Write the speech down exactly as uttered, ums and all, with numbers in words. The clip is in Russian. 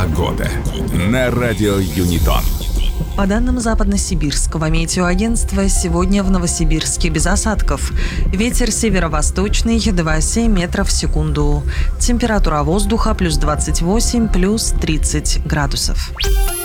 Погода на радио Юнитон. По данным Западно-Сибирского метеоагентства, сегодня в Новосибирске без осадков. Ветер северо-восточный два целых семь десятых метров в секунду. Температура воздуха плюс двадцать восемь, плюс тридцать градусов.